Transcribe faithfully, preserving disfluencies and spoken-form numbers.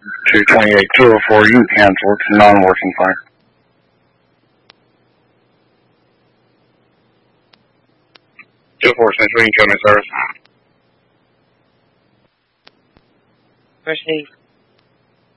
two twenty-eight two oh four, you can cancel. It's a non-working fire. two oh four, Central, you can kill me, service. Proceed.